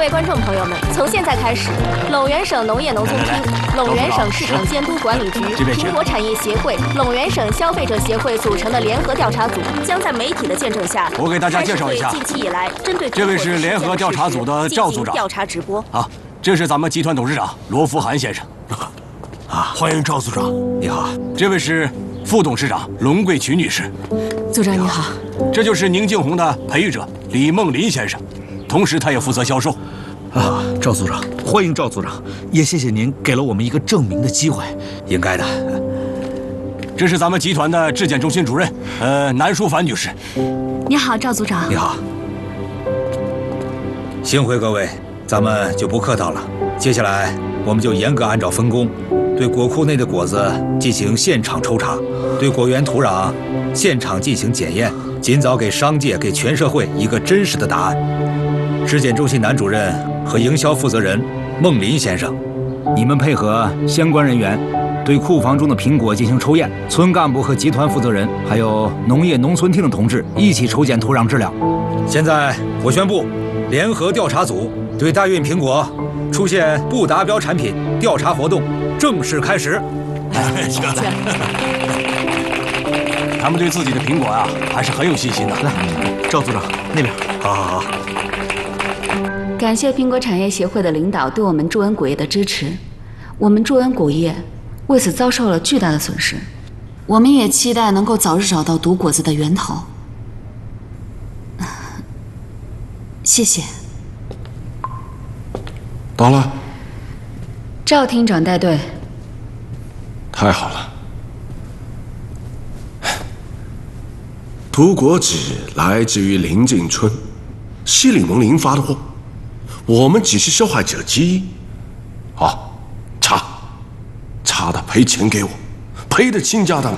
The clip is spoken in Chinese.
位观众朋友们，从现在开始，陇源省农业农村厅、陇源省市场监督管理局、苹果产业协会、陇源省消费者协会组成的联合调查组，将在媒体的见证下， 我给大家介绍一下， 近期以来针对这位是联合调查组的赵组长， 调查直播。 啊，这是咱们集团董事长罗福涵先生。 啊，欢迎赵组长，你好。 这位是副董事长龙桂渠女士。 组长你好。 这就是宁静红的培育者李梦林先生，同时他也负责销售。 啊，赵组长，欢迎赵组长，也谢谢您给了我们一个证明的机会，应该的。 这是咱们集团的质检中心主任，南淑凡女士。 你好，赵组长。 你好。幸会各位，咱们就不客套了。接下来我们就严格按照分工，对果库内的果子进行现场抽查，对果园土壤现场进行检验，尽早给商界、给全社会一个真实的答案。质检中心男主任和营销负责人孟林先生，你们配合相关人员对库房中的苹果进行抽验，村干部和集团负责人还有农业农村厅的同志一起抽检土壤质量。现在我宣布，联合调查组对大运苹果出现不达标产品调查活动正式开始。 他们对自己的苹果啊还是很有信心的。 来，赵组长那边。好。 感谢苹果产业协会的领导对我们祝恩果业的支持，我们祝恩果业为此遭受了巨大的损失。我们也期待能够早日找到毒果子的源头。谢谢。 到了。 赵厅长带队。 太好了。毒果子来自于临近村，西里农林发的货，我们只是受害者之一。好，查的赔钱给我，赔的倾家荡